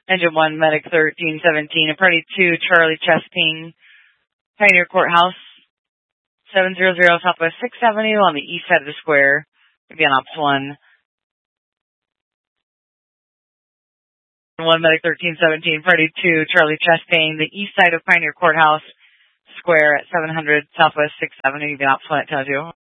Engine 1, Medic 1317, and Party 2, Charlie Chesping, Pioneer Courthouse, 700 Southwest 6th Avenue on the east side of the square. Again, Ops 1. 1 Medic 1317, Party 2, Charlie Chesping, the east side of Pioneer Courthouse Square at 700 Southwest 6th Avenue. Again, Ops 1 at 1002.